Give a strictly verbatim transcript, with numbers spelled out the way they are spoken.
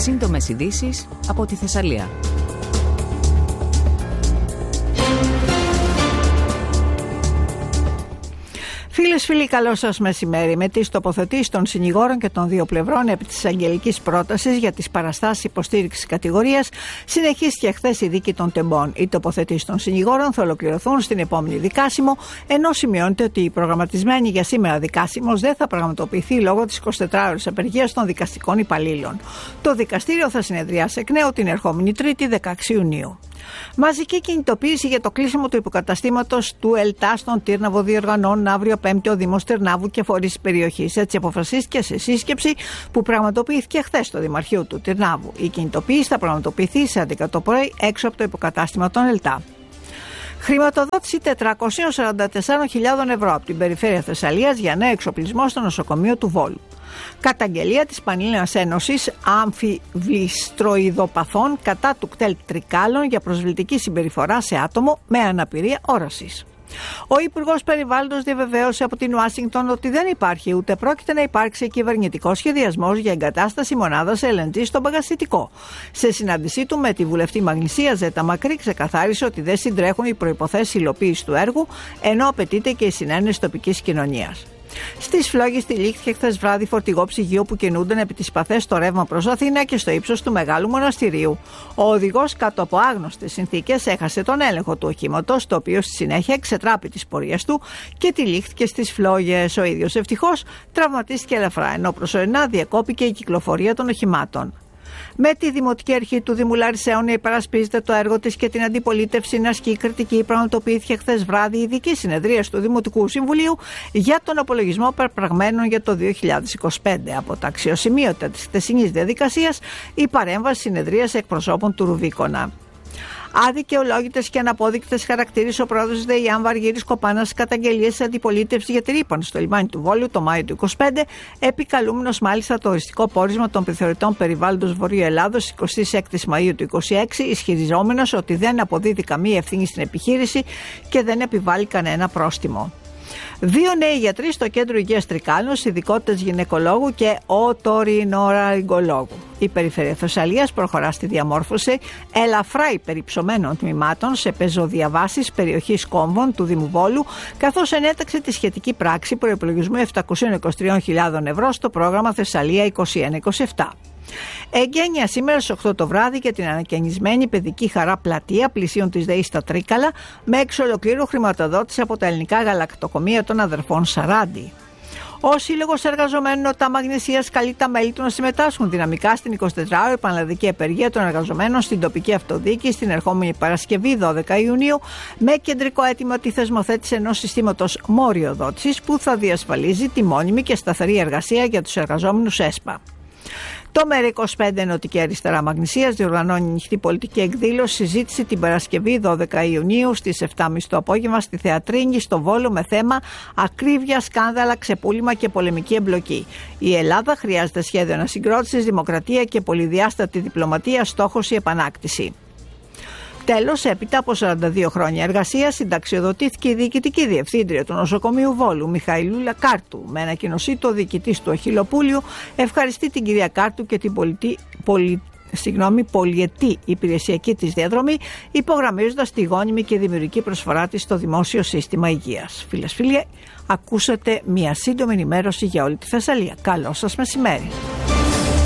Σύντομες ειδήσεις από τη Θεσσαλία. Φίλες, φίλοι, καλό σας μεσημέρι. Με τις τοποθετήσεις των συνηγόρων και των δύο πλευρών επί της αγγελικής πρότασης για τις παραστάσεις υποστήριξης κατηγορίας, συνεχίστηκε χθες η δίκη των τεμπών. Οι τοποθετήσεις των συνηγόρων θα ολοκληρωθούν στην επόμενη δικάσιμο, ενώ σημειώνεται ότι η προγραμματισμένη για σήμερα δικάσιμος δεν θα πραγματοποιηθεί λόγω της εικοσιτετράωρης απεργίας των δικαστικών υπαλλήλων. Το δικαστήριο θα συνεδριάσει εκ νέου την ερχόμενη Τρίτη, δεκαέξι Ιουνίου. Μαζική κινητοποίηση για το κλείσιμο του υποκαταστήματος του ΕΛΤΑ στον Τύρναβο διοργανώνουν αύριο Πέμπτη ο Δήμος Τυρνάβου και φορείς της περιοχής. Έτσι αποφασίστηκε σε σύσκεψη που πραγματοποιήθηκε χθες στο Δημαρχείο του Τυρνάβου. Η κινητοποίηση θα πραγματοποιηθεί σε έντεκα το πρωί έξω από το υποκατάστημα των ΕΛΤΑ. Χρηματοδότηση τετρακόσιες σαράντα τέσσερις χιλιάδες ευρώ από την περιφέρεια Θεσσαλίας για νέο εξοπλισμό στο νοσοκομείο του Βόλου. Καταγγελία της Πανελλήνιας Ένωσης Αμφιβληστροειδοπαθών κατά του κτέλ Τρικάλων για προσβλητική συμπεριφορά σε άτομο με αναπηρία όρασης. Ο Υπουργός Περιβάλλοντος διαβεβαίωσε από την Ουάσιγκτον ότι δεν υπάρχει ούτε πρόκειται να υπάρξει κυβερνητικός σχεδιασμός για εγκατάσταση μονάδας ελ εν τζι στο Παγκαστητικό. Σε συνάντησή του με τη βουλευτή Μαγνησία Ζέτα Μακρύ, ξεκαθάρισε ότι δεν συντρέχουν οι προϋποθέσεις υλοποίησης του έργου, ενώ απαιτείται και η συνένεση τοπικής κοινωνίας. Στις Φλόγες τυλίχθηκε χθες βράδυ φορτηγό ψυγείο που κινούνταν επί τις παθές στο ρεύμα προς Αθήνα και στο ύψος του Μεγάλου Μοναστηρίου. Ο οδηγός, κάτω από άγνωστες συνθήκες, έχασε τον έλεγχο του οχήματος, το οποίο στη συνέχεια εξετράπη τις πορείες του και τυλίχθηκε στις Φλόγες. Ο ίδιος ευτυχώς τραυματίστηκε ελαφρά, ενώ προσωρινά διακόπηκε η κυκλοφορία των οχημάτων. Με τη Δημοτική Αρχή του Δήμου Λαρισαίων να υπερασπίζεται το έργο της και την αντιπολίτευση να ασκεί κριτική, πραγματοποιήθηκε χθες βράδυ η ειδική συνεδρίαση του Δημοτικού Συμβουλίου για τον απολογισμό πεπραγμένων για το δύο χιλιάδες είκοσι πέντε. Από τα αξιοσημείωτα της χθεσινής διαδικασίας, η παρέμβαση συνεδρίας εκπροσώπων του Ρουβίκονα. Αδικαιολόγητες και αναπόδεικτες χαρακτήρισε ο πρόεδρος ΔΕΙΑΜ Βαργύρης Κοπάνας καταγγελίες της αντιπολίτευσης για τη ρήπανση στο λιμάνι του Βόλου το Μάιο του είκοσι πέντε, επικαλούμενος μάλιστα το οριστικό πόρισμα των επιθεωρητών περιβάλλοντος Βορείου Ελλάδος εικοστή έκτη Μαΐου του είκοσι έξι, ισχυριζόμενος ότι δεν αποδίδει καμία ευθύνη στην επιχείρηση και δεν επιβάλλει κανένα πρόστιμο. Δύο νέοι γιατροί στο Κέντρο Υγείας Τρικάλων, ειδικότητες γυναικολόγου και οτορινolaryngolόγου. Η Περιφέρεια Θεσσαλίας προχωρά στη διαμόρφωση ελαφρά υπερυψωμένων τμήματων σε πεζοδιαβάσεις περιοχής Κόμβων του Δήμου Βόλου, καθώς ενέταξε τη σχετική πράξη προϋπολογισμού επτακόσιες είκοσι τρεις χιλιάδες ευρώ στο πρόγραμμα Θεσσαλία είκοσι ένα είκοσι επτά. Εγγένεια σήμερα στις οκτώ το βράδυ για την ανακαινισμένη παιδική χαρά πλατεία πλησίων της ΔΕΗ στα Τρίκαλα, με εξ ολοκλήρου χρηματοδότηση από τα ελληνικά γαλακτοκομεία των αδερφών Σαράντι. Ο Σύλλογος Εργαζομένων ΟΤΑ Μαγνησίας καλεί τα μέλη του να συμμετάσχουν δυναμικά στην εικοσιτετράωρη πανελλαδική απεργία των εργαζομένων στην τοπική αυτοδιοίκηση την ερχόμενη Παρασκευή δώδεκα Ιουνίου, με κεντρικό αίτημα τη θεσμοθέτηση ενός συστήματος μόριοδότησης που θα διασφαλίζει τη μόνιμη και σταθερή εργασία για τους εργαζόμενους ΕΣΠΑ. Το ΜΕΡΑ είκοσι πέντε Ενωτική Αριστερά Μαγνησίας διοργανώνει ανοιχτή πολιτική εκδήλωση συζήτηση την Παρασκευή δώδεκα Ιουνίου στις επτά και μισή το απόγευμα στη Θεατρίνη στο Βόλο με θέμα ακρίβεια, σκάνδαλα, ξεπούλημα και πολεμική εμπλοκή. Η Ελλάδα χρειάζεται σχέδιο ανασυγκρότησης, δημοκρατία και πολυδιάστατη διπλωματία, στόχος η επανάκτηση. Τέλος, έπειτα από σαράντα δύο χρόνια εργασίας, συνταξιοδοτήθηκε η διοικητική διευθύντρια του νοσοκομείου Βόλου, Μιχαηλούλα Κάρτου. Με ανακοίνωσή του, ο διοικητής του Αχιλλοπούλιου ευχαριστεί την κυρία Κάρτου και την πολιτι... πολι... Συγγνώμη, πολυετή υπηρεσιακή της διαδρομή, υπογραμμίζοντας τη γόνιμη και δημιουργική προσφορά της στο δημόσιο σύστημα υγείας. Φίλες, φίλοι, ακούσατε μια σύντομη ενημέρωση για όλη τη Θεσσαλία. Καλό σας μεσημέρι.